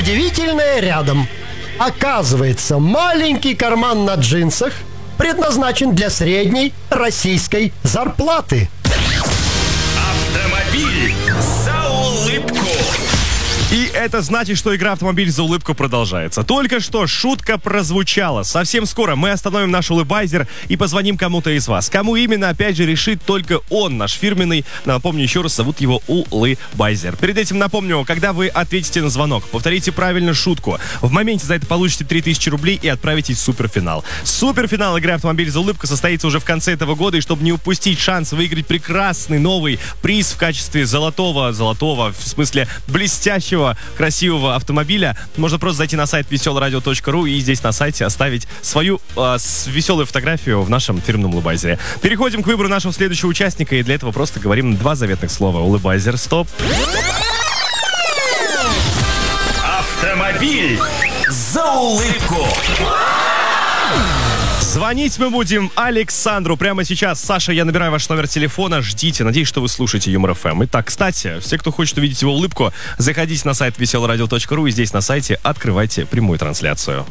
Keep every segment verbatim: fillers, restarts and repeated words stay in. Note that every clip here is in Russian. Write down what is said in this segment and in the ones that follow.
удивительное рядом. Оказывается, маленький карман на джинсах предназначен для средней российской зарплаты. Автомобиль за улыбку. И это значит, что игра «Автомобиль за улыбку» продолжается. Только что шутка прозвучала. Совсем скоро мы остановим наш улыбайзер и позвоним кому-то из вас. Кому именно, опять же, решит только он, наш фирменный. Напомню еще раз, зовут его Улыбайзер. Перед этим напомню, когда вы ответите на звонок, повторите правильно шутку. В моменте за это получите три тысячи рублей и отправитесь в суперфинал. Суперфинал игры «Автомобиль за улыбку» состоится уже в конце этого года. И чтобы не упустить шанс выиграть прекрасный новый приз в качестве золотого, золотого, в смысле блестящего, красивого автомобиля, можно просто зайти на сайт веселое радио точка ру и здесь на сайте оставить свою э, с, веселую фотографию в нашем фирменном улыбайзере. Переходим к выбору нашего следующего участника, и для этого просто говорим два заветных слова. Улыбайзер, стоп. Автомобиль за улыбку. Звонить мы будем Александру прямо сейчас. Саша, я набираю ваш номер телефона. Ждите. Надеюсь, что вы слушаете Юмор ФМ. Итак, кстати, все, кто хочет увидеть его улыбку, заходите на сайт веселое радио точка ру и здесь на сайте открывайте прямую трансляцию.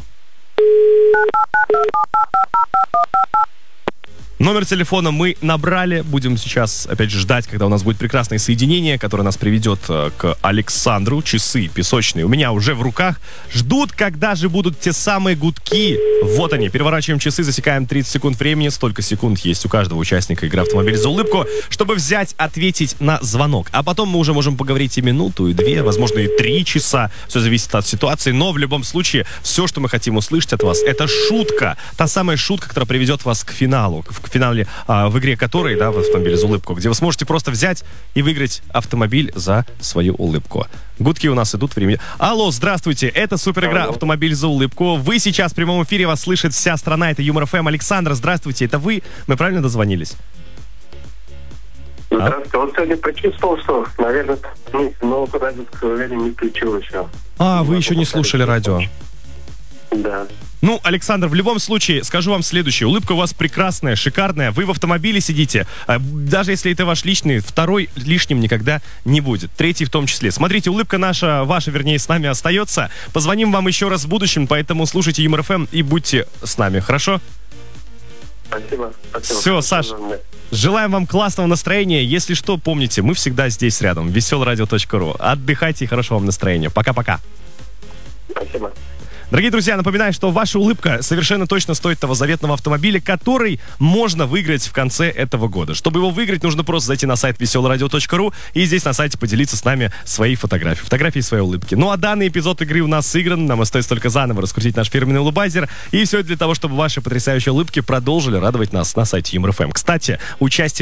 Номер телефона мы набрали. Будем сейчас, опять же, ждать, когда у нас будет прекрасное соединение, которое нас приведет к Александру. Часы песочные у меня уже в руках. Ждут, когда же будут те самые гудки. Вот они. Переворачиваем часы, засекаем тридцать секунд времени. Столько секунд есть у каждого участника игры «Автомобиль за улыбку», чтобы взять, ответить на звонок. А потом мы уже можем поговорить и минуту, и две, возможно, и три часа. Все зависит от ситуации. Но в любом случае, все, что мы хотим услышать от вас, это шутка. Та самая шутка, которая приведет вас к финалу. К финале, а, в игре которой, да, в «Автомобиль за улыбку», где вы сможете просто взять и выиграть автомобиль за свою улыбку. Гудки у нас идут времени. Алло, здравствуйте, это суперигра «Автомобиль за улыбку». Вы сейчас в прямом эфире, вас слышит вся страна, это Юмор ФМ. Александр, здравствуйте, это вы? Мы правильно дозвонились? Здравствуйте, вот сегодня почувствовал, что, наверное, ну, радио, к сожалению, не включил еще. А, вы еще не слушали радио? Да. Ну, Александр, в любом случае, скажу вам следующее. Улыбка у вас прекрасная, шикарная. Вы в автомобиле сидите. Даже если это ваш личный, второй лишним никогда не будет. Третий в том числе. Смотрите, улыбка наша, ваша, вернее, с нами остается. Позвоним вам еще раз в будущем, поэтому слушайте Юмор ФМ и будьте с нами, хорошо? Спасибо. Спасибо. Все, Саш, желаем вам классного настроения. Если что, помните, мы всегда здесь рядом. веселое радио точка ру. Отдыхайте и хорошего вам настроения. Пока-пока. Спасибо. Дорогие друзья, напоминаю, что ваша улыбка совершенно точно стоит того заветного автомобиля, который можно выиграть в конце этого года. Чтобы его выиграть, нужно просто зайти на сайт веселое радио точка ру и здесь на сайте поделиться с нами своей фотографией. Фотографией своей улыбки. Ну а данный эпизод игры у нас сыгран. Нам остается только заново раскрутить наш фирменный улыбайзер. И все это для того, чтобы ваши потрясающие улыбки продолжили радовать нас на сайте Юмор ФМ. Кстати, участие